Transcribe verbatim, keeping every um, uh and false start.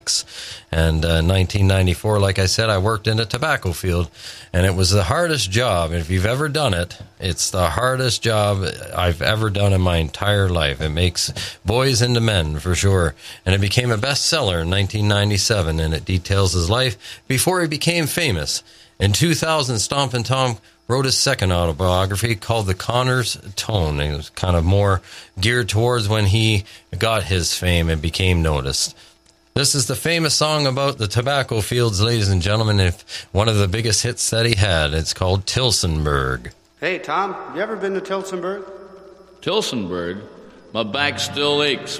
And uh, in nineteen ninety-four, like I said, I worked in a tobacco field, and it was the hardest job. If you've ever done it, it's the hardest job I've ever done in my entire life. It makes boys into men, for sure. And it became a bestseller in nineteen ninety-seven, and it details his life before he became famous. In two thousand, Stompin' Tom wrote his second autobiography called The Connor's Tone. It was kind of more geared towards when he got his fame and became noticed. This is the famous song about the tobacco fields, ladies and gentlemen, if one of the biggest hits that he had. It's called Tillsonburg. Hey, Tom, you ever been to Tillsonburg? Tillsonburg? My back still aches